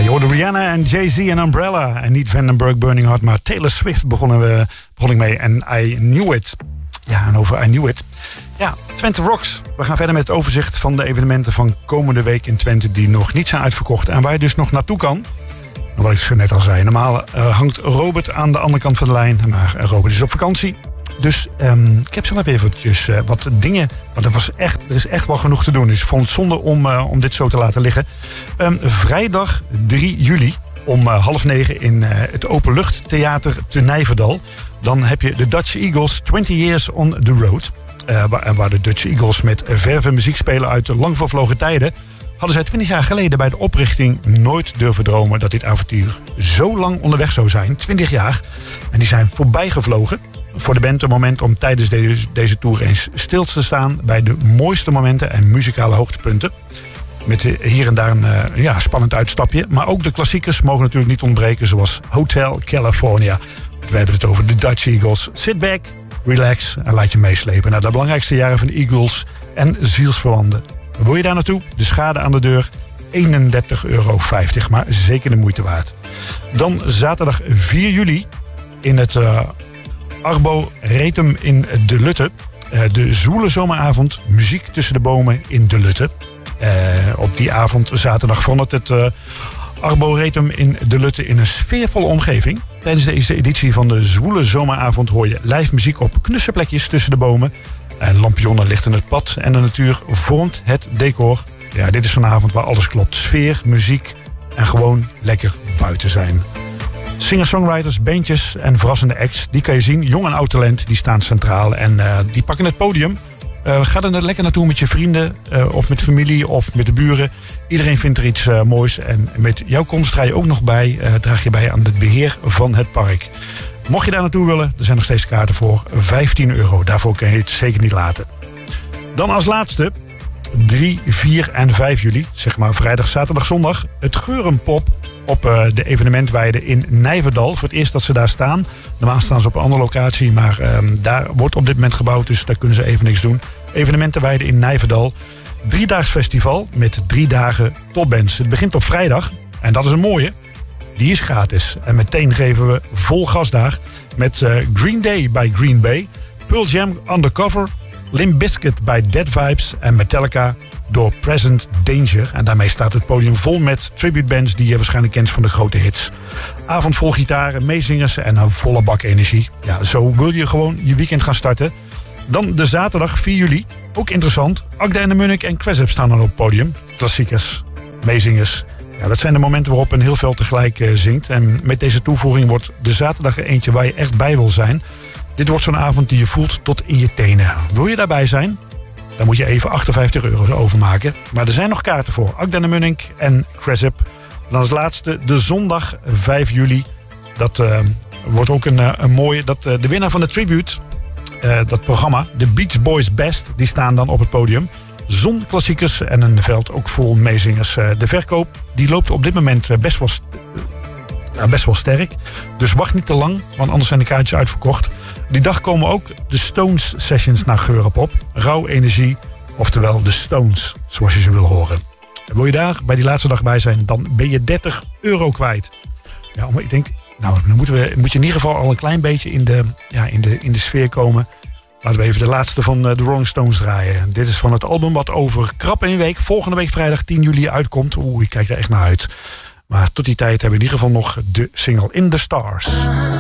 hoorde Rihanna en Jay-Z en Umbrella. En niet Vandenberg Burning Heart, maar Taylor Swift begon ik mee. En I Knew It. Ja, en over I Knew It. Ja, Twente Rocks. We gaan verder met het overzicht van de evenementen van komende week in Twente die nog niet zijn uitverkocht. En waar je dus nog naartoe kan. En wat ik zo net al zei. Normaal hangt Robert aan de andere kant van de lijn. Maar Robert is op vakantie. Dus ik heb zelf eventjes wat dingen. Want er is echt wel genoeg te doen. Dus ik vond het zonde om dit zo te laten liggen. Vrijdag 3 juli om 8:30 in het Openluchttheater te Nijverdal. Dan heb je de Dutch Eagles 20 Years on the Road. Waar de Dutch Eagles met verve muziek spelen uit de lang vervlogen tijden. Hadden zij 20 jaar geleden bij de oprichting nooit durven dromen dat dit avontuur zo lang onderweg zou zijn. 20 jaar. En die zijn voorbij gevlogen. Voor de band een moment om tijdens deze tour eens stil te staan bij de mooiste momenten en muzikale hoogtepunten. Met hier en daar een spannend uitstapje. Maar ook de klassiekers mogen natuurlijk niet ontbreken, zoals Hotel California. We hebben het over de Dutch Eagles. Sit back, relax en laat je meeslepen naar de belangrijkste jaren van de Eagles en zielsverwanden. Wil je daar naartoe? De schade aan de deur, €31,50, maar zeker de moeite waard. Dan zaterdag 4 juli in het Arboretum in De Lutte. De zwoele zomeravond, muziek tussen de bomen in De Lutte. Op die avond, zaterdag, verandert het Arboretum in De Lutte in een sfeervolle omgeving. Tijdens deze editie van de zwoele zomeravond hoor je live muziek op knusse plekjes tussen de bomen. Lampionnen lichten het pad en de natuur vormt het decor. Ja, dit is zo'n avond waar alles klopt. Sfeer, muziek en gewoon lekker buiten zijn. Singer-songwriters, bandjes en verrassende acts, die kan je zien. Jong en oud talent, die staan centraal en die pakken het podium. Ga er lekker naartoe met je vrienden of met familie of met de buren. Iedereen vindt er iets moois. En met jouw komst draag je bij aan het beheer van het park. Mocht je daar naartoe willen, er zijn nog steeds kaarten voor €15. Daarvoor kan je het zeker niet laten. Dan als laatste 3, 4 en 5 juli, zeg maar vrijdag, zaterdag, zondag. Het Geurenpop op de evenementweide in Nijverdal. Voor het eerst dat ze daar staan. Normaal staan ze op een andere locatie, maar daar wordt op dit moment gebouwd. Dus daar kunnen ze even niks doen. Evenementenweide in Nijverdal. 3-daags festival met 3 dagen topbands. Het begint op vrijdag en dat is een mooie. Die is gratis. En meteen geven we vol gas daar. Met Green Day bij Green Bay. Pearl Jam Undercover. Limp Bizkit bij Dead Vibes. En Metallica door Present Danger. En daarmee staat het podium vol met tributebands die je waarschijnlijk kent van de grote hits. Avond vol gitaren, meezingers en een volle bak energie. Ja, zo wil je gewoon je weekend gaan starten. Dan de zaterdag 4 juli. Ook interessant. Agda en de Munnik en Cresip staan dan op het podium. Klassiekers, meezingers. Ja, dat zijn de momenten waarop een heel veel tegelijk zingt. En met deze toevoeging wordt de zaterdag er eentje waar je echt bij wil zijn. Dit wordt zo'n avond die je voelt tot in je tenen. Wil je daarbij zijn? Dan moet je even €58 overmaken. Maar er zijn nog kaarten voor. Agda en de Munnik en Cresip. Dan als laatste de zondag 5 juli. Dat wordt ook een mooie. De winnaar van de Tribute, dat programma, de Beach Boys Best, die staan dan op het podium. Zonklassiekers en een veld ook vol meezingers. De verkoop die loopt op dit moment best wel sterk. Dus wacht niet te lang, want anders zijn de kaartjes uitverkocht. Die dag komen ook de Stones sessions naar Geuren op. Rauw energie, oftewel de Stones, zoals je ze wil horen. En wil je daar bij die laatste dag bij zijn, dan ben je €30 kwijt. Ja, maar ik denk, nou, dan moet je in ieder geval al een klein beetje in de sfeer komen. Laten we even de laatste van de Rolling Stones draaien. Dit is van het album wat over krap een week, volgende week vrijdag 10 juli uitkomt. Oeh, ik kijk er echt naar uit. Maar tot die tijd hebben we in ieder geval nog de single In the Stars.